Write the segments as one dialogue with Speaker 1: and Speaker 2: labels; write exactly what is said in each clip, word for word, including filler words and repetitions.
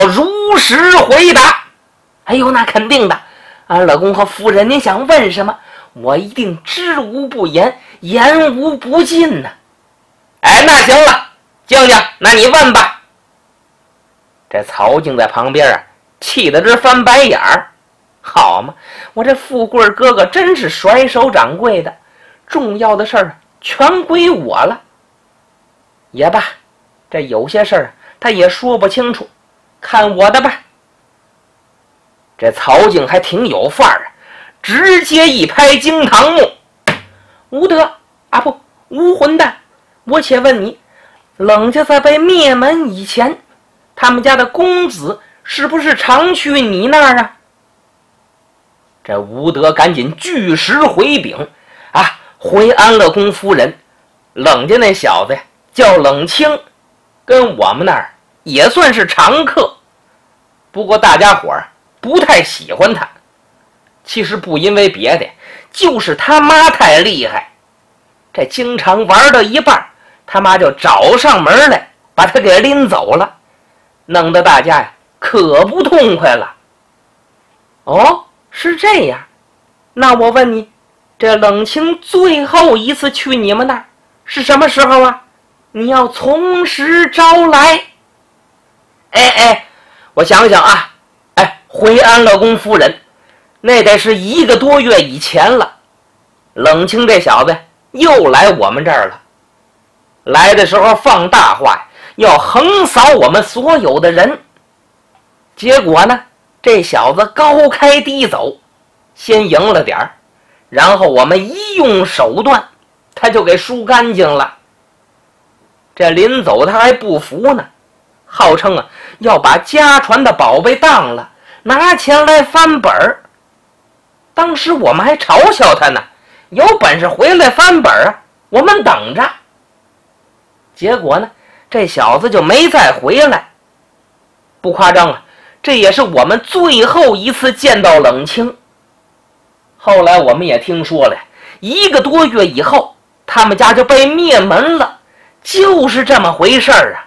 Speaker 1: 如实回答。哎呦，那肯定的，安乐公和夫人，您想问什么，我一定知无不言，言无不尽呢、啊。哎，那行了，静静，那你问吧。这曹静在旁边啊，气得直翻白眼儿。好嘛，我这富贵哥哥真是甩手掌柜的，重要的事儿全归我了。也罢，这有些事儿他也说不清楚，看我的吧。这曹静还挺有范儿啊，直接一拍惊堂木：无德啊，不，无混蛋！我且问你，冷家在被灭门以前，他们家的公子是不是常去你那儿啊？这吴德赶紧据实回禀：啊，回安乐公夫人，冷家那小子呀叫冷清，跟我们那儿也算是常客，不过大家伙儿不太喜欢他。其实不因为别的，就是他妈太厉害，这经常玩到一半，他妈就找上门来把他给拎走了，弄得大家呀可不痛快了。哦，是这样，那我问你，这冷清最后一次去你们那儿是什么时候啊？你要从实招来。哎哎，我想想啊，哎，回安乐公夫人，那得是一个多月以前了。冷清这小子又来我们这儿了，来的时候放大话，要横扫我们所有的人。结果呢，这小子高开低走，先赢了点儿，然后我们一用手段，他就给输干净了。这临走他还不服呢，号称啊要把家传的宝贝当了，拿钱来翻本儿。当时我们还嘲笑他呢，有本事回来翻本啊，我们等着。结果呢，这小子就没再回来。不夸张啊，这也是我们最后一次见到冷清。后来我们也听说了，一个多月以后他们家就被灭门了，就是这么回事儿啊。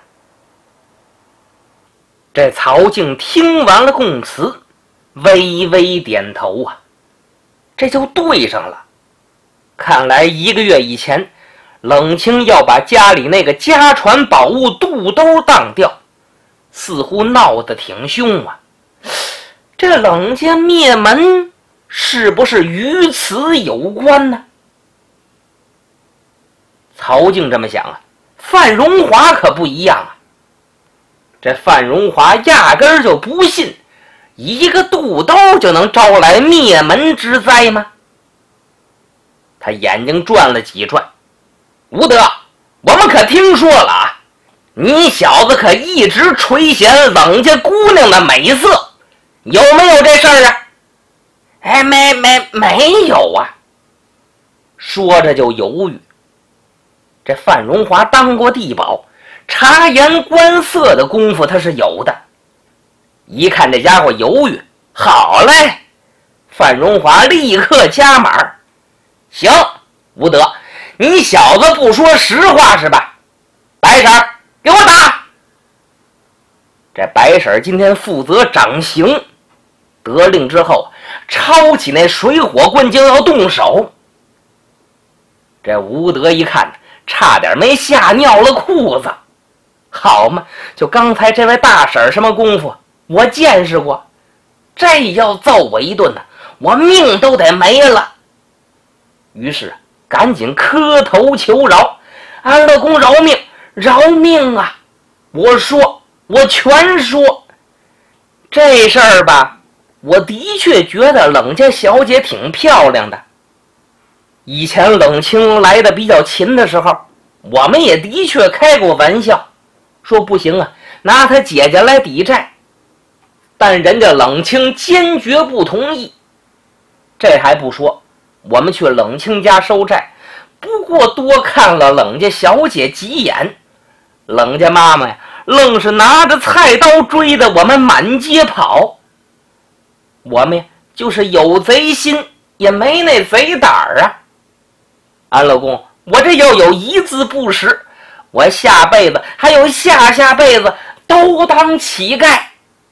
Speaker 1: 这曹静听完了供词，微微点头啊，这就对上了。看来一个月以前，冷清要把家里那个家传宝物肚兜当掉，似乎闹得挺凶啊。这冷家灭门是不是与此有关呢？曹静这么想啊，范荣华可不一样啊。这范荣华压根儿就不信一个肚兜就能招来灭门之灾吗？他眼睛转了几转：吴德，我们可听说了啊，你小子可一直垂涎冷家姑娘的美色，有没有这事儿啊？哎，没没没有啊。说着就犹豫。这范荣华当过地保，察言观色的功夫他是有的。一看这家伙犹豫，好嘞，范荣华立刻加码：行，吴德，你小子不说实话是吧？白婶儿，给我打！这白婶儿今天负责掌刑，得令之后抄起那水火棍就要动手。这吴德一看，差点没吓尿了裤子。好嘛，就刚才这位大婶什么功夫我见识过，这要揍我一顿呢，我命都得没了。于是赶紧磕头求饶：安乐公饶命，饶命啊！我说，我全说。这事儿吧，我的确觉得冷家小姐挺漂亮的。以前冷清来的比较勤的时候，我们也的确开过玩笑，说不行啊，拿他姐姐来抵债。但人家冷清坚决不同意。这还不说，我们去冷清家收债，不过多看了冷家小姐几眼，冷家妈妈呀，愣是拿着菜刀追着我们满街跑。我们呀，就是有贼心，也没那贼胆儿啊。安乐公，我这要有一字不识，我下辈子还有下下辈子都当乞丐。